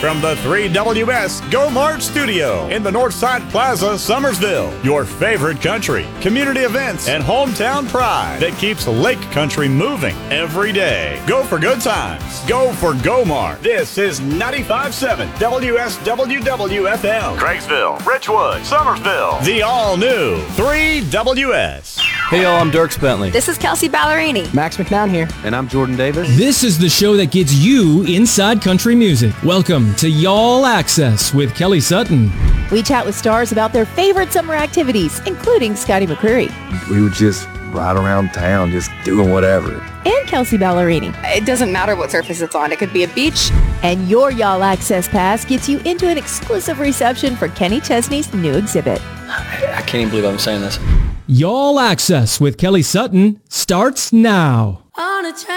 from the 3WS Go Mart Studio in the Northside Plaza, Summersville. Your favorite country, community events, and hometown pride that keeps Lake Country moving every day. Go for good times. Go for Go Mart. This is 95.7 WSWW-FM. Craigsville, Richwood, Summersville. The all-new 3WS. Hey y'all, I'm Dirk Bentley. This is Kelsey Ballerini. Max McNown here. And I'm Jordan Davis. This is the show that gets you inside country music. Welcome to Y'all Access with Kelly Sutton. We chat with stars about their favorite summer activities, including Scotty McCreery. We would just ride around town, just doing whatever. And Kelsey Ballerini. It doesn't matter what surface it's on. It could be a beach. And your Y'all Access Pass gets you into an exclusive reception for Kenny Chesney's new exhibit. I can't even believe I'm saying this. Y'all Access with Kelly Sutton starts now.